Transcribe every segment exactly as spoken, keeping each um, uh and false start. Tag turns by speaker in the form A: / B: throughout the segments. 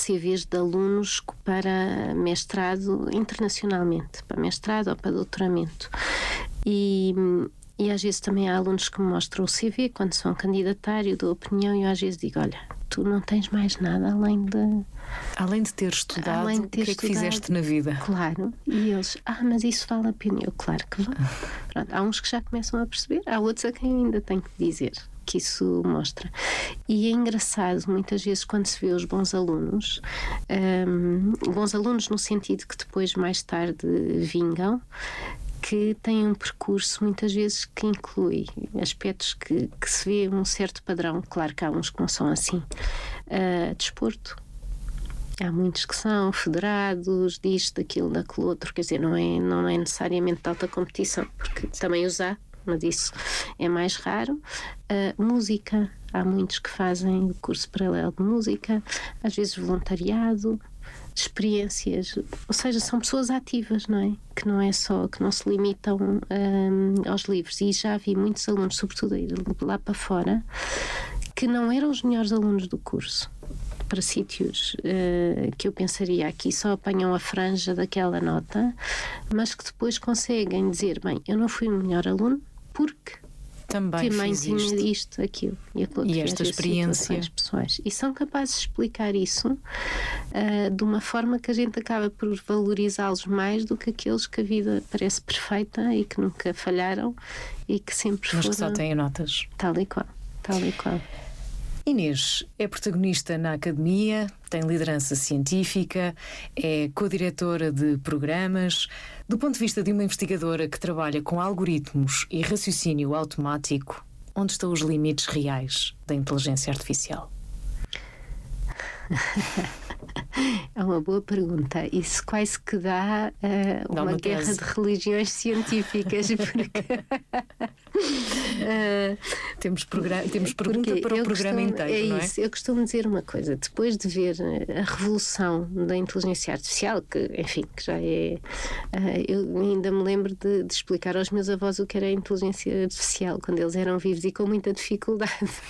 A: C Vs de alunos para mestrado internacionalmente, para mestrado ou para doutoramento. E, e às vezes também há alunos que me mostram o C V quando são candidatar, eu dou opinião e eu às vezes digo, olha, tu não tens mais nada além de...
B: Além de ter estudado, além de ter o que estudado, é que fizeste na vida?
A: Claro. E eles, ah, mas isso vale a pena. Eu, claro que vale. Pronto, há uns que já começam a perceber, há outros a quem ainda tenho que dizer que isso mostra. E é engraçado, muitas vezes, quando se vê os bons alunos, um, bons alunos no sentido que depois, mais tarde, vingam, que têm um percurso muitas vezes que inclui aspectos que, que se vê um certo padrão. Claro que há uns que não são assim. Uh, desporto. Há muitos que são federados, disto, daquilo, daquilo outro. Quer dizer, não é, não é necessariamente de alta competição, porque também os há, mas isso é mais raro. Uh, música. Há muitos que fazem o curso paralelo de música, às vezes voluntariado, experiências, ou seja, são pessoas ativas, não é? Que não é só, que não se limitam um, aos livros. E já vi muitos alunos, sobretudo ir lá para fora, que não eram os melhores alunos do curso, para sítios uh, que eu pensaria aqui só apanham a franja daquela nota, mas que depois conseguem dizer, bem, eu não fui o melhor aluno porque
B: também
A: mãe
B: fiz
A: tinha
B: isto.
A: isto, aquilo e aquilo.
B: E esta experiência.
A: Pessoais. E são capazes de explicar isso uh, de uma forma que a gente acaba por valorizá-los mais do que aqueles que a vida parece perfeita e que nunca falharam e que sempre
B: Mas
A: foram...
B: que só têm notas.
A: Tal e qual, tal e qual.
B: Inês é protagonista na academia, tem liderança científica, é co-diretora de programas. Do ponto de vista de uma investigadora que trabalha com algoritmos e raciocínio automático, onde estão os limites reais da inteligência artificial?
A: É uma boa pergunta. Isso quase que dá, uh, uma, dá uma guerra tese. De religiões científicas, porque uh,
B: temos, temos pergunta para o programa
A: costumo,
B: inteiro,
A: é
B: não é?
A: Isso, eu costumo dizer uma coisa, depois de ver a revolução da inteligência artificial, que enfim, que já é, uh, eu ainda me lembro de, de explicar aos meus avós o que era a inteligência artificial quando eles eram vivos e com muita dificuldade.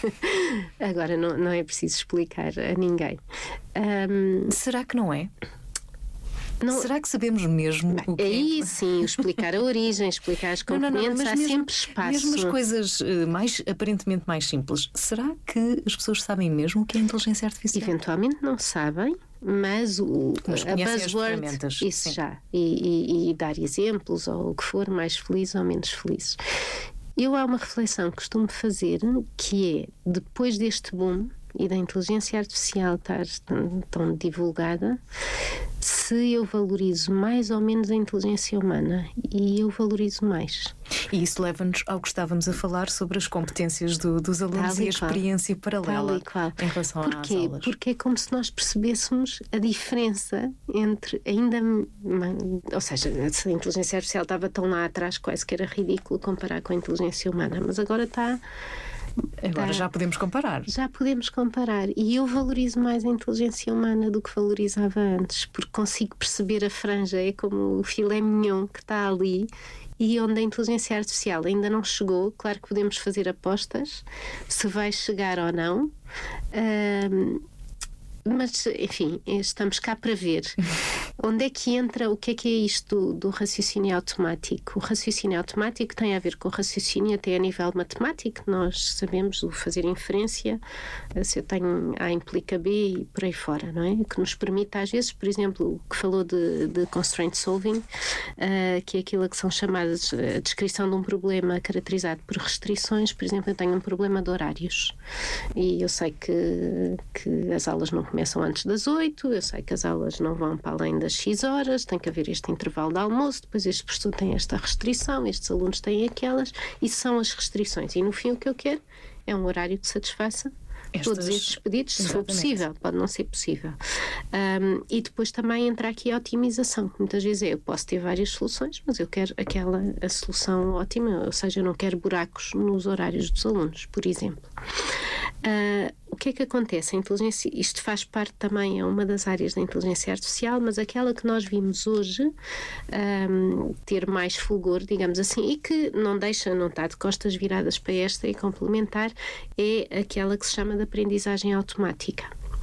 A: Agora não, não é preciso explicar a ninguém. Um,
B: Será que não é?
A: Não,
B: Será que sabemos mesmo
A: bem,
B: o que é?
A: Aí sim, explicar a origem, explicar as componentes, não, não, não, há
B: mesmo,
A: sempre espaço.
B: Mesmo as coisas mais, aparentemente mais simples, será que as pessoas sabem mesmo o que é inteligência artificial?
A: Eventualmente não sabem, mas, o,
B: mas
A: a buzzword, isso sim. Já, e, e, e dar exemplos ou o que for, mais feliz ou menos feliz. Eu há uma reflexão que costumo fazer, que é, depois deste boom e da inteligência artificial estar tão divulgada, se eu valorizo mais ou menos a inteligência humana, e eu valorizo mais.
B: E isso leva-nos ao que estávamos a falar sobre as competências do, dos alunos e, e a experiência paralela em relação
A: Porquê?
B: às aulas.
A: Porque é como se nós percebêssemos a diferença entre ainda, ou seja, se a inteligência artificial estava tão lá atrás, quase que era ridículo comparar com a inteligência humana, mas agora está...
B: Agora tá, já podemos comparar.
A: Já podemos comparar. E eu valorizo mais a inteligência humana do que valorizava antes, porque consigo perceber a franja, é como o filé mignon que está ali, e onde a inteligência artificial ainda não chegou. Claro que podemos fazer apostas se vai chegar ou não. Um, mas, enfim, estamos cá para ver. Onde é que entra, o que é que é isto do, do raciocínio automático? O raciocínio automático tem a ver com o raciocínio até a nível matemático. Nós sabemos o fazer inferência, se eu tenho A implica B e por aí fora, não é? Que nos permite às vezes, por exemplo, o que falou de, de constraint solving, uh, que é aquilo que são chamadas a descrição de um problema caracterizado por restrições. Por exemplo, eu tenho um problema de horários e eu sei que, que as aulas não começam antes das oito, eu sei que as aulas não vão para além das X horas, tem que haver este intervalo de almoço, depois este professor tem esta restrição, estes alunos têm aquelas, e são as restrições. E no fim o que eu quero é um horário que satisfaça Estas... todos estes pedidos, se for possível, pode não ser possível. Um, e depois também entra aqui a otimização, que muitas vezes é, eu posso ter várias soluções, mas eu quero aquela a solução ótima, ou seja, eu não quero buracos nos horários dos alunos, por exemplo. Uh, o que é que acontece? A inteligência, isto faz parte também, é uma das áreas da inteligência artificial, mas aquela que nós vimos hoje um, ter mais fulgor, digamos assim, e que não deixa, não está de costas viradas para esta e complementar, é aquela que se chama de aprendizagem automática.